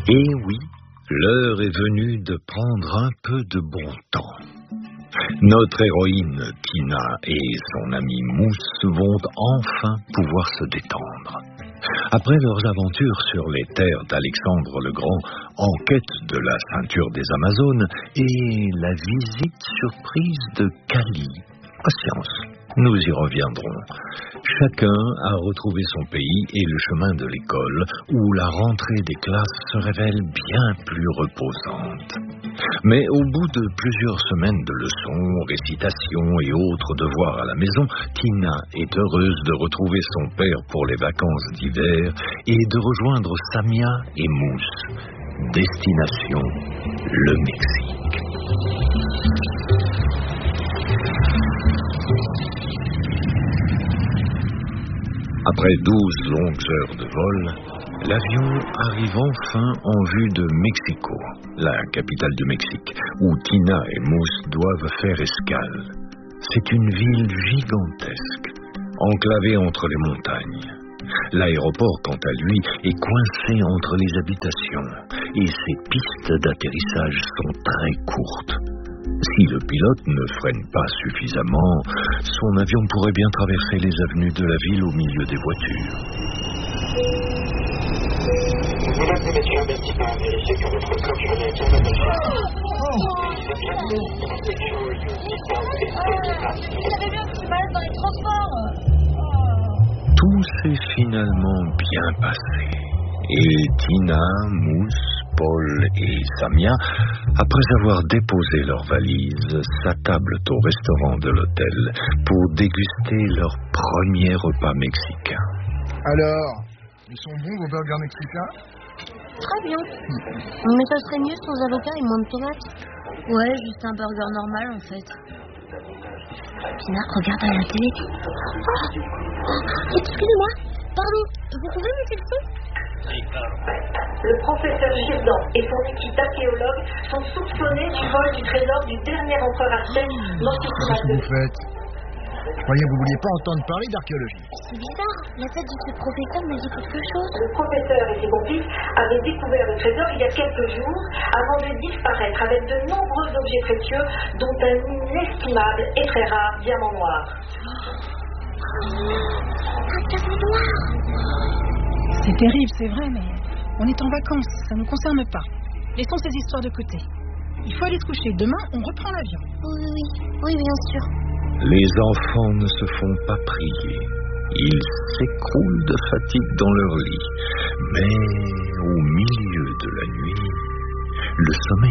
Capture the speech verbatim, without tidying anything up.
Et oui, l'heure est venue de prendre un peu de bon temps. Notre héroïne Tina et son ami Mousse vont enfin pouvoir se détendre. Après leurs aventures sur les terres d'Alexandre le Grand, en quête de la ceinture des Amazones et la visite surprise de Kali. Patience, nous y reviendrons. Chacun a retrouvé son pays et le chemin de l'école, où la rentrée des classes se révèle bien plus reposante. Mais au bout de plusieurs semaines de leçons, récitations et autres devoirs à la maison, Tina est heureuse de retrouver son père pour les vacances d'hiver et de rejoindre Samia et Mousse. Destination, le Mexique. Après douze longues heures de vol, l'avion arrive enfin en vue de Mexico, la capitale du Mexique, où Tina et Mousse doivent faire escale. C'est une ville gigantesque, enclavée entre les montagnes. L'aéroport, quant à lui, est coincé entre les habitations et ses pistes d'atterrissage sont très courtes. Si le pilote ne freine pas suffisamment, son avion pourrait bien traverser les avenues de la ville au milieu des voitures. Mesdames et messieurs, merci de vérifier que votre clôture est bien attachée. Tout s'est finalement bien passé. Et Tina, Mousse, Paul et Samia, après avoir déposé leurs valises, s'attablent au restaurant de l'hôtel pour déguster leur premier repas mexicain. Alors, ils sont bons vos burgers mexicains? Très bien. Mais ça serait mieux sans avocat et moins de tomates. Ouais, juste un burger normal en fait. Tina, regarde à la télé. Oh, oh, excusez-moi, pardon, vous pouvez mettre le son? Le professeur Gildan et son équipe d'archéologues sont soupçonnés du vol du trésor du dernier empereur aztèque, Qu'est-ce que vous faites? Je croyais que vous ne vouliez pas entendre parler d'archéologie. C'est bizarre, la tête de ce professeur me dit quelque chose. Le professeur et ses complices avaient découvert le trésor il y a quelques jours avant de disparaître avec de nombreux objets précieux, dont un inestimable et très rare diamant noir. Un diamant noir. C'est terrible, c'est vrai, mais on est en vacances, ça ne nous concerne pas. Laissons ces histoires de côté. Il faut aller se coucher. Demain, on reprend l'avion. Oui, oui, oui, bien sûr. Les enfants ne se font pas prier. Ils s'écroulent de fatigue dans leur lit. Mais au milieu de la nuit, le sommeil